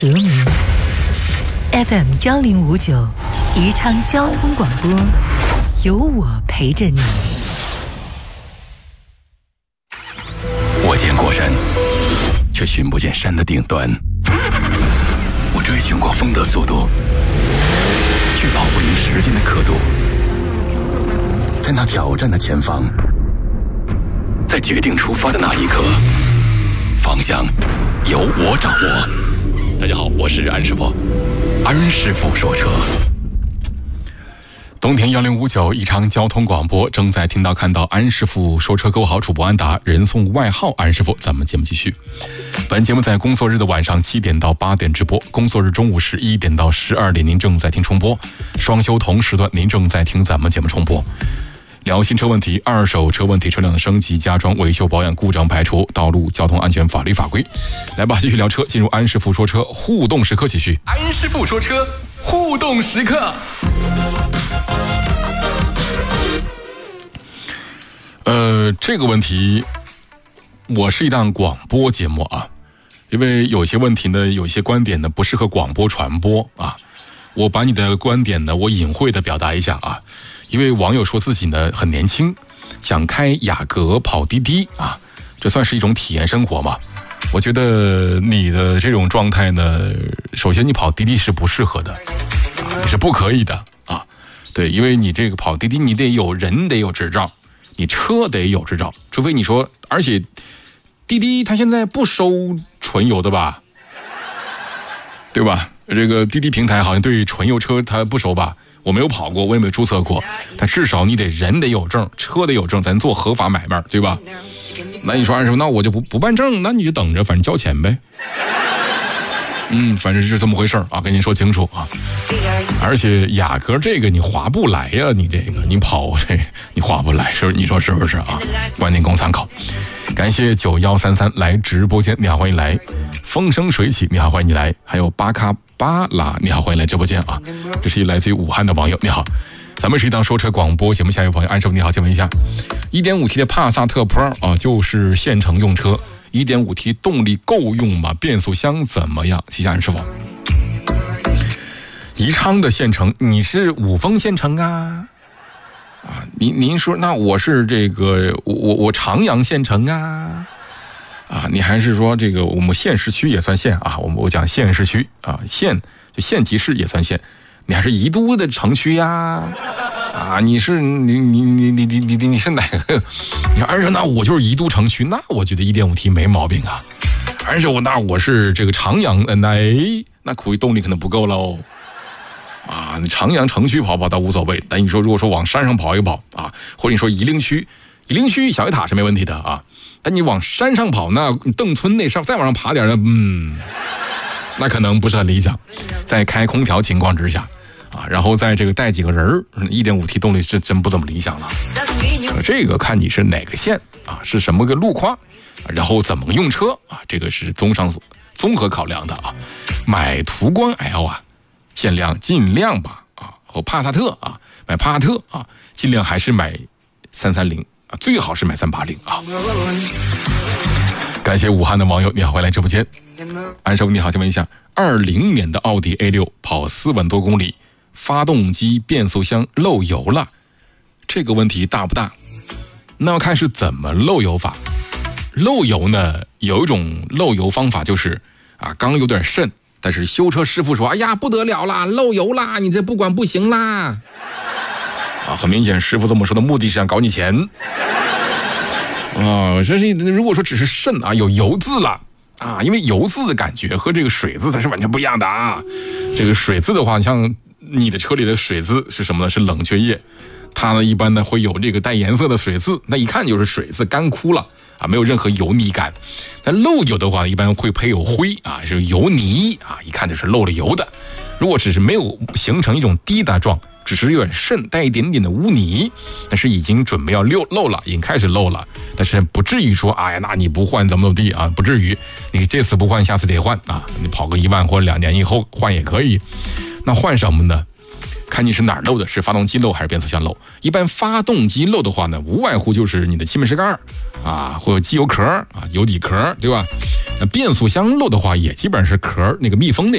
德明 FM 1059宜昌交通广播，有我陪着你。 我见过山，却寻不见山的顶端。我追寻过风的速度，却跑不赢时间的刻度。在那挑战的前方，在决定出发的那一刻，方向由我掌握。大家好，我是安师傅，安师傅说车。冬天1059宜昌交通广播正在听到看到安师傅说车，各位好，主播安达，人送外号安师傅。咱们节目继续。本节目在工作日的晚上7点到8点直播，工作日中午11点到12点您正在听重播，双休同时段您正在听咱们节目重播。聊新车问题、二手车问题、车辆的升级、加装、维修、保养、故障排除、道路交通安全法律法规。来吧，继续聊车，进入安师傅说车互动时刻，继续。安师傅说车互动时刻。这个问题，我是一档广播节目啊，因为有些问题呢，有些观点呢不适合广播传播啊。我把你的观点呢，我隐晦的表达一下啊。一位网友说自己呢很年轻，想开雅阁跑滴滴啊，这算是一种体验生活吗？我觉得你的这种状态呢，首先你跑滴滴是不适合的，你是不可以的啊。对，因为你这个跑滴滴，你得有人得有执照，你车得有执照，除非你说，而且滴滴它现在不收纯油的吧，对吧？这个滴滴平台好像对纯油车它不收吧？我没有跑过，我也没有注册过，但至少你得人得有证，车得有证，咱做合法买卖，对吧？那你说安师傅，那我就不办证，那你就等着，反正交钱呗。反正是这么回事啊，跟您说清楚啊。而且雅阁这个你划不来呀，你这个你跑这你划不来，是不是？你说是不是啊？观点供参考。感谢9133来直播间，你好，欢迎来。风生水起，你好，欢迎你来。还有巴卡巴拉，你好，欢迎来直播间啊。这是一来自于武汉的网友，你好。咱们是一档说车广播节目，下一位朋友安师傅你好，请问一下 1.5T 的帕萨特 Pro 啊，就是县城用车。1.5T 动力够用吗？变速箱怎么样？谢谢安师傅。宜昌的县城，你是五峰县城啊？您说那我是这个我长阳县城啊？你还是说这个我们县市区也算县啊？我讲县市区啊，县就县级市也算县，你还是宜都的城区呀？你是你是哪个？你而且那我就是宜都城区，那我觉得 1.5T 没毛病啊。而且我是这个长阳，那估计动力可能不够喽。你长阳城区跑倒无所谓，但你说如果说往山上跑一跑啊，或者你说夷陵区小一塔是没问题的啊。但你往山上跑，那邓村那上再往上爬点呢，那可能不是很理想。在开空调情况之下然后在这个带几个人，1.5T 动力是真不怎么理想了。这个看你是哪个县是什么个路况，然后怎么用车这个是综合考量的啊。买途观 L 尽量吧和帕萨特买帕萨特尽量还是买330最好是买380感谢武汉的网友，你好，欢迎来直播间。安师傅你好，请问一下，20年的奥迪 A6 跑4万多公里，发动机变速箱漏油了，这个问题大不大？那要看是怎么漏油法。漏油呢，有一种漏油方法就是刚有点渗，但是修车师傅说，哎呀不得了啦，漏油啦，你这不管不行啦。很明显师傅这么说的目的是想搞你钱。这是如果说只是渗有油渍了因为油渍的感觉和这个水渍它是完全不一样的这个水渍的话，像你的车里的水渍是什么呢？是冷却液，它呢一般呢会有这个带颜色的水渍，那一看就是水渍干枯了没有任何油腻感。但漏油的话，一般会配有灰是油泥一看就是漏了油的。如果只是没有形成一种滴答状，只是有点渗，带一点点的污泥，但是已经准备要漏了，已经开始漏了，但是不至于说那你不换怎么地不至于，你这次不换下次得换你跑个1万或者2年以后换也可以。那换什么呢？看你是哪儿漏的，是发动机漏还是变速箱漏。一般发动机漏的话呢，无外乎就是你的气门室盖或者机油壳油底壳，对吧？ 变速箱漏的话，也基本上是壳那个密封那